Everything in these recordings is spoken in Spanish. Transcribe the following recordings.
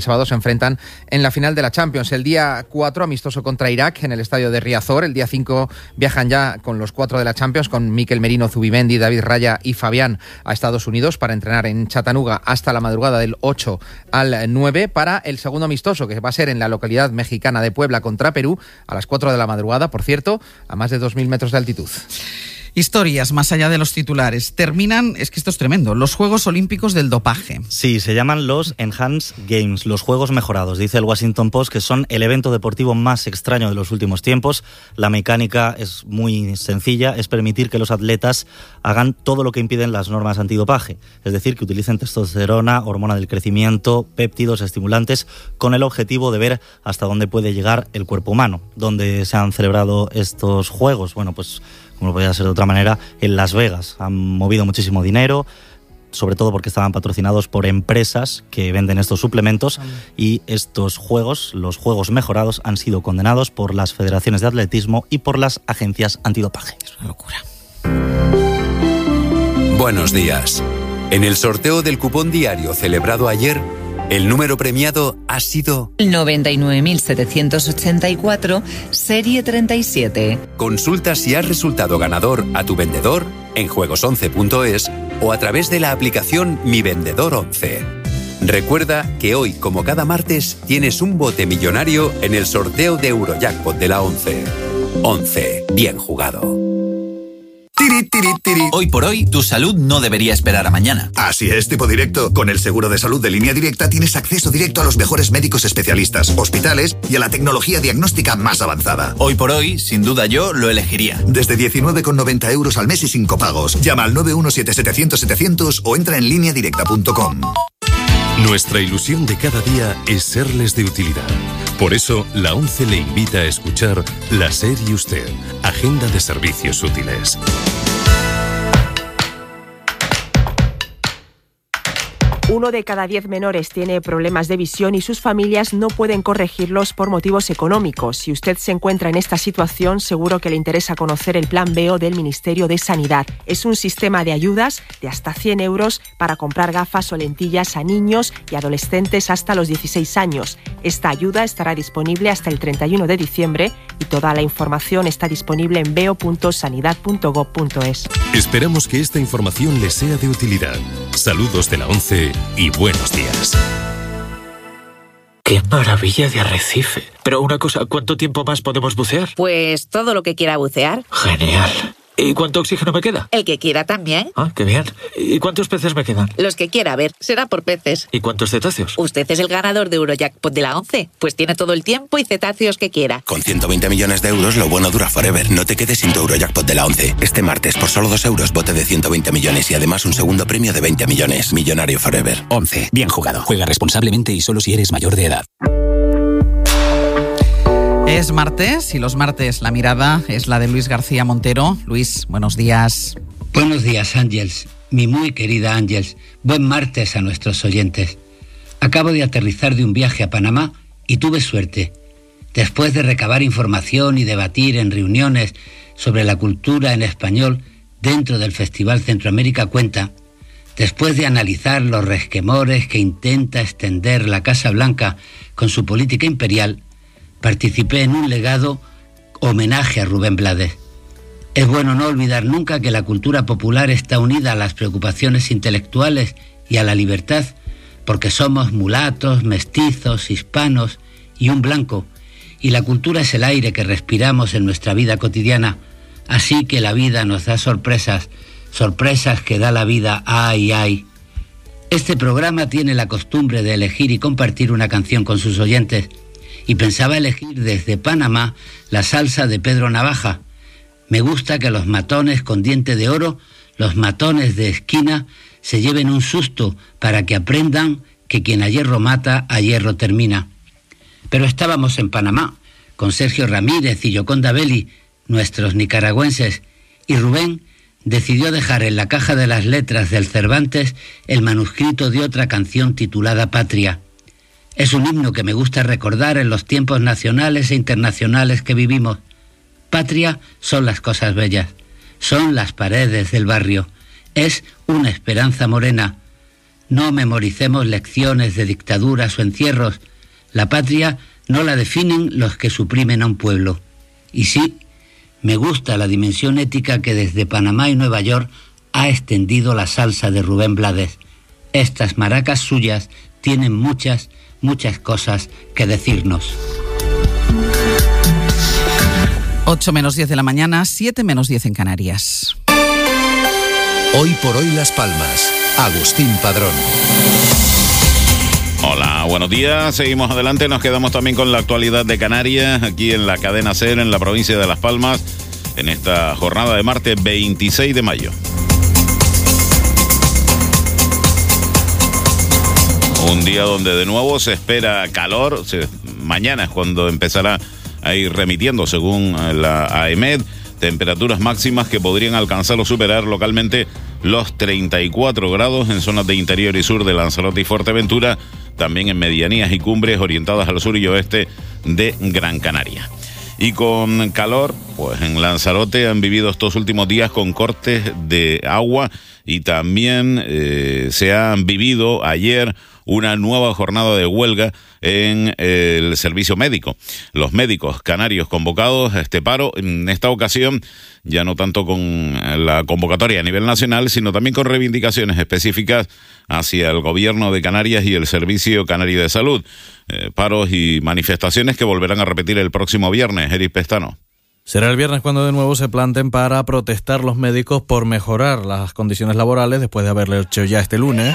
sábado se enfrentan en la final de la Champions. El día 4, amistoso contra Irak en el estadio de Riazor. El día 5 viajan ya con los 4 de la Champions, con Mikel Merino, Zubimendi, David Raya y Fabián a Estados Unidos para entrenar en Chattanooga hasta la madrugada del 8 al 9 para el segundo amistoso, que va a ser en la localidad mexicana de Puebla contra Perú a las 4 de la madrugada, por cierto, a más de 2.000 metros de altitud. Historias más allá de los titulares. Terminan, es que esto es tremendo, los Juegos Olímpicos del dopaje. Sí, se llaman los Enhanced Games, los Juegos Mejorados. Dice el Washington Post que son el evento deportivo más extraño de los últimos tiempos. La mecánica es muy sencilla, es permitir que los atletas hagan todo lo que impiden las normas antidopaje. Es decir, que utilicen testosterona, hormona del crecimiento, péptidos, estimulantes, con el objetivo de ver hasta dónde puede llegar el cuerpo humano. ¿Dónde se han celebrado estos Juegos? Bueno, pues como podía ser de otra manera, en Las Vegas. Han movido muchísimo dinero, sobre todo porque estaban patrocinados por empresas que venden estos suplementos, y estos juegos, los Juegos Mejorados, han sido condenados por las federaciones de atletismo y por las agencias antidopaje. Es una locura. Buenos días. En el sorteo del cupón diario celebrado ayer, el número premiado ha sido 99.784, serie 37. Consulta si has resultado ganador a tu vendedor en juegos11.es o a través de la aplicación Mi Vendedor 11. Recuerda que hoy, como cada martes, tienes un bote millonario en el sorteo de Eurojackpot de la 11. 11. Bien jugado. Hoy por hoy, tu salud no debería esperar a mañana. Así es, Tipo Directo. Con el seguro de salud de Línea Directa tienes acceso directo a los mejores médicos especialistas, hospitales y a la tecnología diagnóstica más avanzada. Hoy por hoy, sin duda yo lo elegiría. Desde 19,90 euros al mes y sin copagos. Llama al 917-700-700 o entra en lineadirecta.com. Nuestra ilusión de cada día es serles de utilidad. Por eso, la 11 le invita a escuchar La SER y Usted, Agenda de Servicios Útiles. Uno de cada 10 menores tiene problemas de visión y sus familias no pueden corregirlos por motivos económicos. Si usted se encuentra en esta situación, seguro que le interesa conocer el Plan BEO del Ministerio de Sanidad. Es un sistema de ayudas de hasta 100 euros para comprar gafas o lentillas a niños y adolescentes hasta los 16 años. Esta ayuda estará disponible hasta el 31 de diciembre y toda la información está disponible en beo.sanidad.gov.es. Esperamos que esta información les sea de utilidad. Saludos de la 11 y buenos días. ¡Qué maravilla de arrecife! Pero una cosa, ¿cuánto tiempo más podemos bucear? Pues todo lo que quiera bucear. Genial. ¿Y cuánto oxígeno me queda? El que quiera también. Ah, qué bien. ¿Y cuántos peces me quedan? Los que quiera, a ver, será por peces. ¿Y cuántos cetáceos? Usted es el ganador de Eurojackpot de la 11. Pues tiene todo el tiempo y cetáceos que quiera. Con 120 millones de euros, lo bueno dura forever. No te quedes sin tu Eurojackpot de la 11. Este martes, por solo 2 euros, bote de 120 millones y además un segundo premio de 20 millones. Millonario forever. 11. Bien jugado. Juega responsablemente y solo si eres mayor de edad. Es martes y los martes la mirada es la de Luis García Montero. Luis, buenos días. Buenos días, Ángels. Mi muy querida Ángels. Buen martes a nuestros oyentes. Acabo de aterrizar de un viaje a Panamá y tuve suerte. Después de recabar información y debatir en reuniones sobre la cultura en español dentro del Festival Centroamérica Cuenta, después de analizar los resquemores que intenta extender la Casa Blanca con su política imperial, participé en un legado homenaje a Rubén Blades. Es bueno no olvidar nunca que la cultura popular está unida a las preocupaciones intelectuales y a la libertad, porque somos mulatos, mestizos, hispanos y un blanco, y la cultura es el aire que respiramos en nuestra vida cotidiana, así que la vida nos da sorpresas, sorpresas que da la vida, ay, ay. Este programa tiene la costumbre de elegir y compartir una canción con sus oyentes, y pensaba elegir desde Panamá la salsa de Pedro Navaja. Me gusta que los matones con diente de oro, los matones de esquina, se lleven un susto para que aprendan que quien a hierro mata, a hierro termina. Pero estábamos en Panamá, con Sergio Ramírez y Yoconda Belli, nuestros nicaragüenses, y Rubén decidió dejar en la caja de las letras del Cervantes el manuscrito de otra canción titulada Patria. Es un himno que me gusta recordar en los tiempos nacionales e internacionales que vivimos. Patria son las cosas bellas, son las paredes del barrio, es una esperanza morena. No memoricemos lecciones de dictaduras o encierros. La patria no la definen los que suprimen a un pueblo. Y sí, me gusta la dimensión ética que desde Panamá y Nueva York ha extendido la salsa de Rubén Blades. Estas maracas suyas tienen muchas cosas que decirnos. 8 menos 10 de la mañana, 7 menos 10 en Canarias. Hoy por hoy Las Palmas. Agustín Padrón. Hola, buenos días. Seguimos adelante. Nos quedamos también con la actualidad de Canarias, aquí en la cadena SER, en la provincia de Las Palmas, en esta jornada de martes 26 de mayo. Un día donde de nuevo se espera calor. Mañana es cuando empezará a ir remitiendo, según la AEMET, temperaturas máximas que podrían alcanzar o superar localmente los 34 grados en zonas de interior y sur de Lanzarote y Fuerteventura, también en medianías y cumbres orientadas al sur y oeste de Gran Canaria. Y con calor, pues en Lanzarote han vivido estos últimos días con cortes de agua y también se han vivido ayer una nueva jornada de huelga en el servicio médico. Los médicos canarios convocados a este paro, en esta ocasión, ya no tanto con la convocatoria a nivel nacional, sino también con reivindicaciones específicas hacia el gobierno de Canarias y el Servicio Canario de Salud. Paros y manifestaciones que volverán a repetir el próximo viernes. Eric Pestano. Será el viernes cuando de nuevo se planten para protestar los médicos por mejorar las condiciones laborales después de haberlo hecho ya este lunes.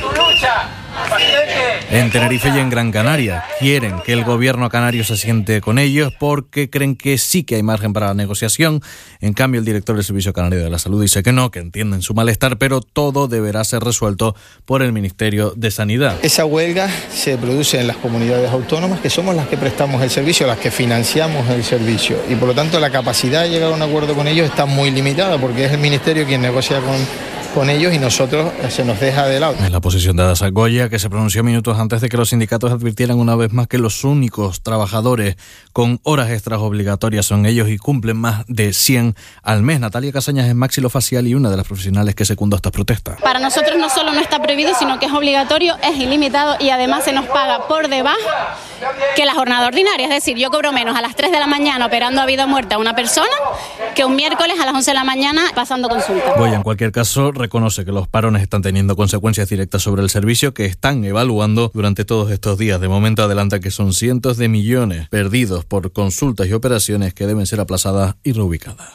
En Tenerife y en Gran Canaria quieren que el gobierno canario se siente con ellos porque creen que sí que hay margen para la negociación. En cambio, el director del Servicio Canario de la Salud dice que no, que entienden su malestar, pero todo deberá ser resuelto por el Ministerio de Sanidad. Esa huelga se produce en las comunidades autónomas, que somos las que prestamos el servicio, las que financiamos el servicio, y por lo tanto la capacidad de llegar a un acuerdo con ellos está muy limitada porque es el Ministerio quien negocia con ellos y nosotros se nos deja de lado. Es la posición de Ada Goya, que se pronunció minutos antes de que los sindicatos advirtieran una vez más que los únicos trabajadores con horas extras obligatorias son ellos y cumplen más de 100 al mes. Natalia Casañas es maxilofacial y una de las profesionales que secundó estas protestas. Para nosotros no solo no está prohibido, sino que es obligatorio, es ilimitado y además se nos paga por debajo que la jornada ordinaria. Es decir, yo cobro menos a las 3 de la mañana operando a vida o muerte a una persona que un miércoles a las 11 de la mañana pasando consulta. Goya, en cualquier caso, reconoce que los parones están teniendo consecuencias directas sobre el servicio que están evaluando durante todos estos días. De momento adelanta que son cientos de millones perdidos por consultas y operaciones que deben ser aplazadas y reubicadas.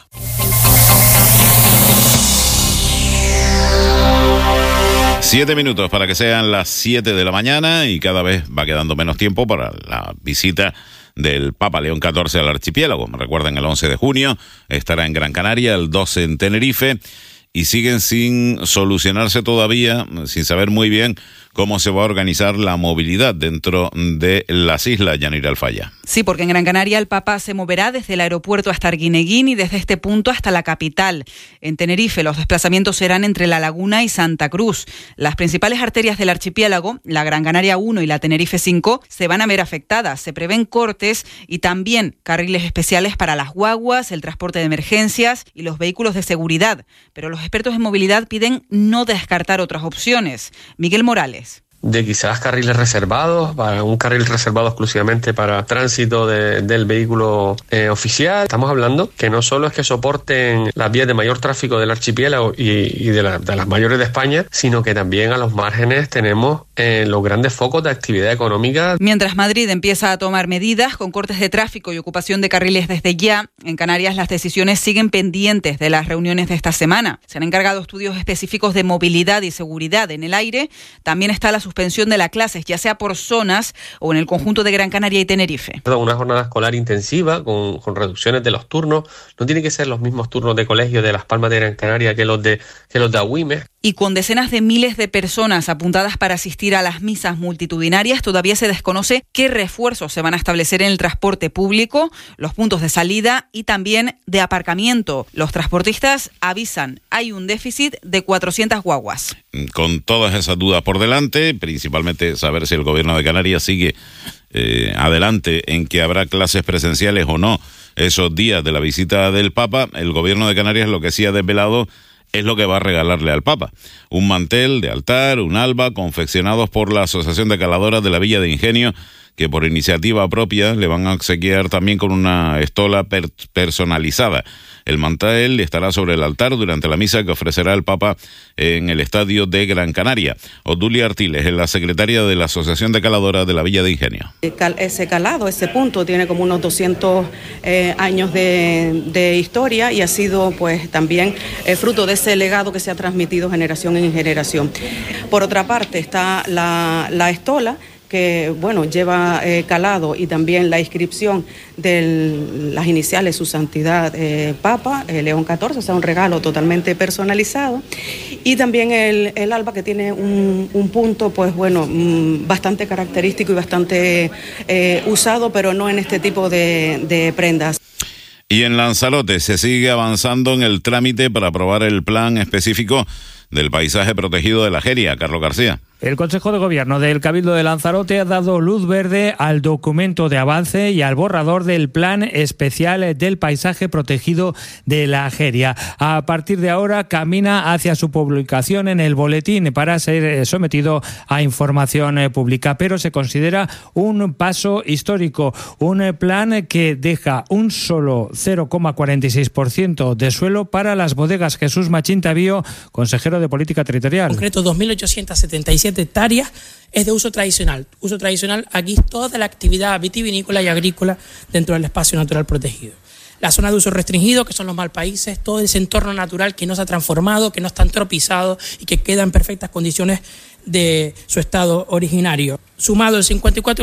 Siete minutos para que sean las 7 de la mañana y cada vez va quedando menos tiempo para la visita del Papa León XIV al archipiélago. Recuerden, el 11 de junio estará en Gran Canaria, el 12 en Tenerife, y siguen sin solucionarse todavía, sin saber muy bien cómo se va a organizar la movilidad dentro de las islas, Yanira Alfaya. Sí, porque en Gran Canaria el Papa se moverá desde el aeropuerto hasta Arguineguín y desde este punto hasta la capital. En Tenerife los desplazamientos serán entre La Laguna y Santa Cruz. Las principales arterias del archipiélago, la Gran Canaria 1 y la Tenerife 5, se van a ver afectadas. Se prevén cortes y también carriles especiales para las guaguas, el transporte de emergencias y los vehículos de seguridad. Pero los expertos en movilidad piden no descartar otras opciones. Miguel Morales. De quizás carriles reservados, para un carril reservado exclusivamente para tránsito del vehículo oficial. Estamos hablando que no solo es que soporten las vías de mayor tráfico del archipiélago y de las mayores de España, sino que también a los márgenes tenemos los grandes focos de actividad económica. Mientras Madrid empieza a tomar medidas con cortes de tráfico y ocupación de carriles desde ya, en Canarias las decisiones siguen pendientes de las reuniones de esta semana. Se han encargado estudios específicos de movilidad y seguridad en el aire. También está la suspensión de las clases, ya sea por zonas o en el conjunto de Gran Canaria y Tenerife. Una jornada escolar intensiva con reducciones de los turnos. No tienen que ser los mismos turnos de colegio de Las Palmas de Gran Canaria que los de Agüimes. Y con decenas de miles de personas apuntadas para asistir a las misas multitudinarias, todavía se desconoce qué refuerzos se van a establecer en el transporte público, los puntos de salida y también de aparcamiento. Los transportistas avisan, hay un déficit de 400 guaguas. Con todas esas dudas por delante, principalmente saber si el gobierno de Canarias sigue adelante en que habrá clases presenciales o no esos días de la visita del Papa, el gobierno de Canarias lo que sí ha desvelado es lo que va a regalarle al Papa. Un mantel de altar, un alba, confeccionados por la Asociación de Caladoras de la Villa de Ingenio, que por iniciativa propia le van a obsequiar también con una estola personalizada. El mantel estará sobre el altar durante la misa que ofrecerá el Papa en el estadio de Gran Canaria. Odulia Artiles es la secretaria de la Asociación de Caladoras de la Villa de Ingenio. Ese calado, ese punto, tiene como unos 200 años de historia y ha sido pues también fruto de ese legado que se ha transmitido generación en generación. Por otra parte está la estola, que bueno, lleva calado y también la inscripción de las iniciales, su santidad Papa León XIV, o sea, un regalo totalmente personalizado, y también el alba, que tiene un punto pues bueno, bastante característico y bastante usado, pero no en este tipo de prendas. Y en Lanzarote se sigue avanzando en el trámite para aprobar el plan específico del paisaje protegido de la Jeria. Carlos García. El Consejo de Gobierno del Cabildo de Lanzarote ha dado luz verde al documento de avance y al borrador del Plan Especial del Paisaje Protegido de la Jeria. A partir de ahora camina hacia su publicación en el boletín para ser sometido a información pública, pero se considera un paso histórico, un plan que deja un solo 0,46% de suelo para las bodegas. Jesús Machín Tavío, consejero de Política Territorial. En concreto, 2.877 hectáreas es de uso tradicional. Uso tradicional aquí es toda la actividad vitivinícola y agrícola dentro del espacio natural protegido. La zona de uso restringido, que son los malpaíses, todo ese entorno natural que no se ha transformado, que no está antropizado y que queda en perfectas condiciones de su estado originario. Sumado el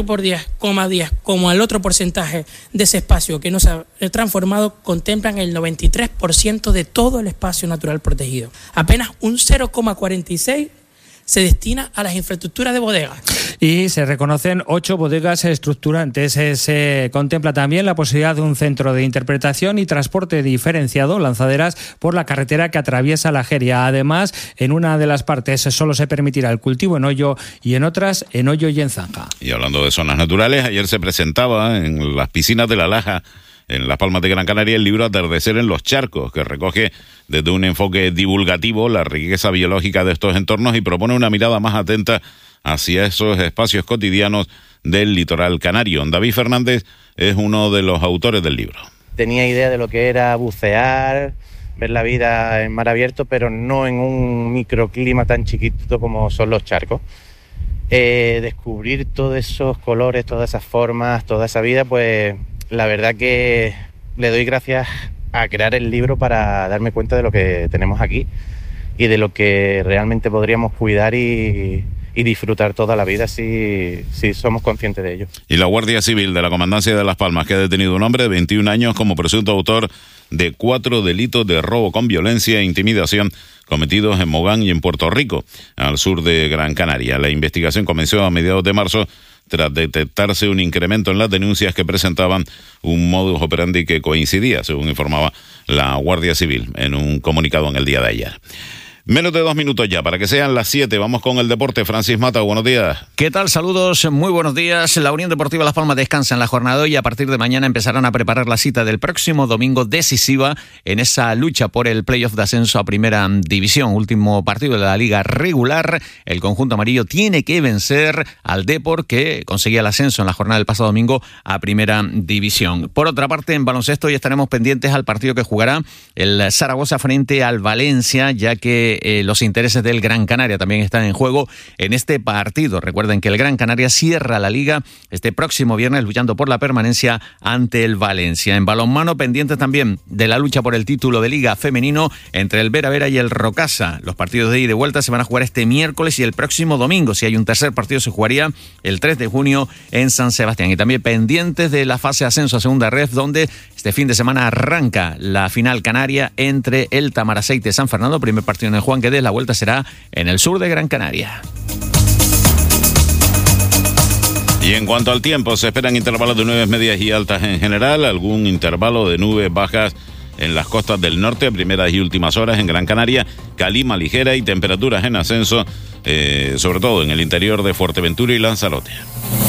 54,10 como al otro porcentaje de ese espacio que no se ha transformado, contemplan el 93% de todo el espacio natural protegido. Apenas un 0,46% se destina a las infraestructuras de bodegas. Y se reconocen 8 bodegas estructurantes. Se contempla también la posibilidad de un centro de interpretación y transporte diferenciado, lanzaderas, por la carretera que atraviesa la Jeria. Además, en una de las partes solo se permitirá el cultivo en hoyo y en otras en hoyo y en zanja. Y hablando de zonas naturales, ayer se presentaba en las piscinas de La Laja, en Las Palmas de Gran Canaria, el libro Atardecer en los Charcos, que recoge desde un enfoque divulgativo la riqueza biológica de estos entornos y propone una mirada más atenta hacia esos espacios cotidianos del litoral canario. David Fernández es uno de los autores del libro. Tenía idea de lo que era bucear, ver la vida en mar abierto, pero no en un microclima tan chiquito como son los charcos. Descubrir todos esos colores, todas esas formas, toda esa vida, pues la verdad que le doy gracias a crear el libro para darme cuenta de lo que tenemos aquí y de lo que realmente podríamos cuidar y disfrutar toda la vida si somos conscientes de ello. Y la Guardia Civil de la Comandancia de Las Palmas, que ha detenido a un hombre de 21 años como presunto autor de 4 delitos de robo con violencia e intimidación cometidos en Mogán y en Puerto Rico, al sur de Gran Canaria. La investigación comenzó a mediados de marzo tras detectarse un incremento en las denuncias que presentaban un modus operandi que coincidía, según informaba la Guardia Civil en un comunicado en el día de ayer. Menos de 2 minutos ya, para que sean las 7. Vamos con el deporte. Francis Mata, buenos días. ¿Qué tal? Saludos, muy buenos días. La Unión Deportiva Las Palmas descansa en la jornada y a partir de mañana empezarán a preparar la cita del próximo domingo decisiva en esa lucha por el playoff de ascenso a Primera División. Último partido de la liga regular. El conjunto amarillo tiene que vencer al Depor, que conseguía el ascenso en la jornada del pasado domingo a Primera División. Por otra parte, en baloncesto ya estaremos pendientes al partido que jugará el Zaragoza frente al Valencia, ya que los intereses del Gran Canaria también están en juego en este partido. Recuerden que el Gran Canaria cierra la liga este próximo viernes luchando por la permanencia ante el Valencia. En balonmano, pendientes también de la lucha por el título de liga femenino entre el Vera Vera y el Rocasa. Los partidos de ida y de vuelta se van a jugar este miércoles y el próximo domingo. Si hay un tercer partido se jugaría el 3 de junio en San Sebastián. Y también pendientes de la fase de ascenso a Segunda Ref, donde este fin de semana arranca la final canaria entre el Tamaraceite y San Fernando. Primer partido en el Juan Guedes, la vuelta será en el sur de Gran Canaria. Y en cuanto al tiempo, se esperan intervalos de nubes medias y altas en general, algún intervalo de nubes bajas en las costas del norte a primeras y últimas horas en Gran Canaria, calima ligera y temperaturas en ascenso, sobre todo en el interior de Fuerteventura y Lanzarote.